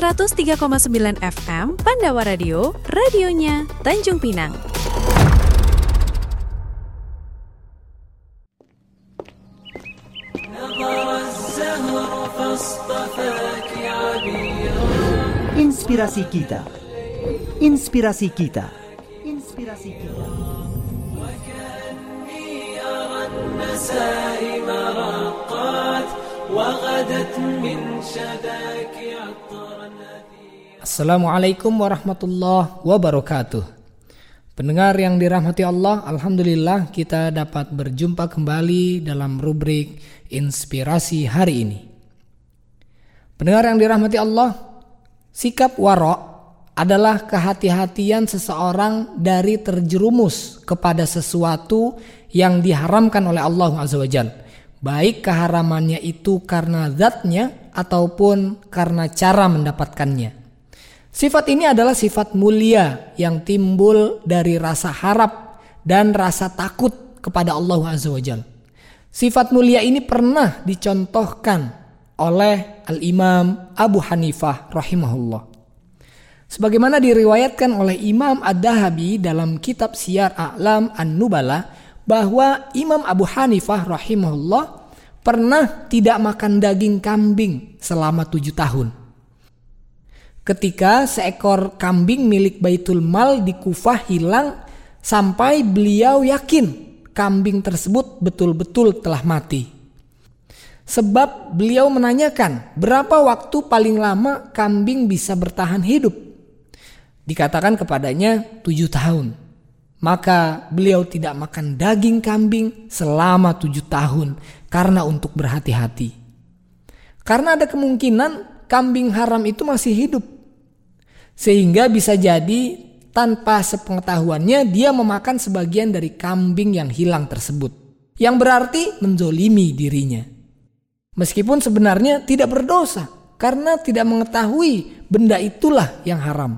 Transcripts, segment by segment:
103,9 FM Pandawa Radio, radionya Tanjung Pinang. Inspirasi kita. Inspirasi kita. Inspirasi kita. Assalamualaikum warahmatullahi wabarakatuh. Pendengar yang dirahmati Allah, alhamdulillah kita dapat berjumpa kembali dalam rubrik Inspirasi hari ini. Pendengar yang dirahmati Allah, sikap wara' adalah kehati-hatian seseorang dari terjerumus kepada sesuatu yang diharamkan oleh Allah Azza wa Jalla. Baik keharamannya itu karena zatnya ataupun karena cara mendapatkannya. Sifat ini adalah sifat mulia yang timbul dari rasa harap dan rasa takut kepada Allah Azza wa Jalla. Sifat mulia ini pernah dicontohkan oleh Al-Imam Abu Hanifah rahimahullah. Sebagaimana diriwayatkan oleh Imam Ad-Dahabi dalam kitab Siyar A'lam An-Nubala, bahwa Imam Abu Hanifah rahimahullah pernah tidak makan daging kambing selama 7 tahun. Ketika seekor kambing milik Baitul Mal di Kufah hilang, sampai beliau yakin kambing tersebut betul-betul telah mati. Sebab beliau menanyakan berapa waktu paling lama kambing bisa bertahan hidup. Dikatakan kepadanya 7 tahun. Maka beliau tidak makan daging kambing selama 7 tahun karena untuk berhati-hati. Karena ada kemungkinan kambing haram itu masih hidup. Sehingga bisa jadi tanpa sepengetahuannya dia memakan sebagian dari kambing yang hilang tersebut. Yang berarti menzolimi dirinya. Meskipun sebenarnya tidak berdosa karena tidak mengetahui benda itulah yang haram.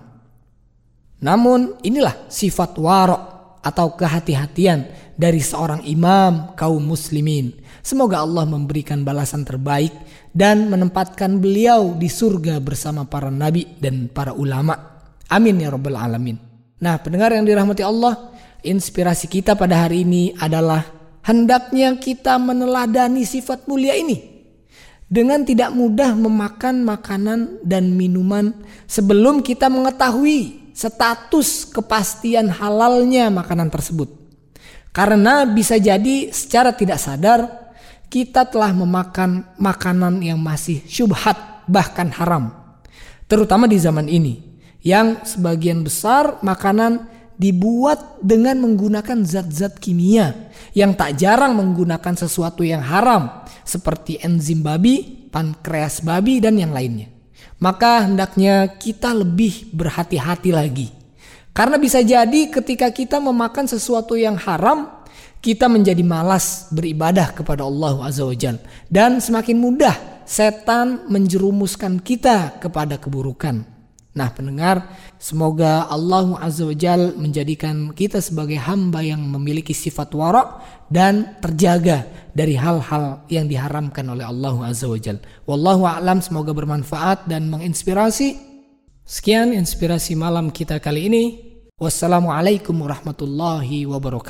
Namun inilah sifat wara' atau kehati-hatian dari seorang imam kaum muslimin. Semoga Allah memberikan balasan terbaik dan menempatkan beliau di surga bersama para nabi dan para ulama. Amin ya rabbal alamin. Nah, pendengar yang dirahmati Allah, inspirasi kita pada hari ini adalah hendaknya kita meneladani sifat mulia ini dengan tidak mudah memakan makanan dan minuman sebelum kita mengetahui status kepastian halalnya makanan tersebut. Karena bisa jadi secara tidak sadar kita telah memakan makanan yang masih syubhat bahkan haram. Terutama di zaman ini yang sebagian besar makanan dibuat dengan menggunakan zat-zat kimia yang tak jarang menggunakan sesuatu yang haram seperti enzim babi, pankreas babi dan yang lainnya. Maka hendaknya kita lebih berhati-hati lagi. Karena bisa jadi ketika kita memakan sesuatu yang haram, kita menjadi malas beribadah kepada Allah Azza wa Jalla. Dan semakin mudah setan menjerumuskan kita kepada keburukan. Nah pendengar, semoga Allah Azza wa Jalla menjadikan kita sebagai hamba yang memiliki sifat wara' dan terjaga dari hal-hal yang diharamkan oleh Allah Azza wa Jalla. Wallahu a'lam, semoga bermanfaat dan menginspirasi. Sekian inspirasi malam kita kali ini. Wassalamualaikum warahmatullahi wabarakatuh.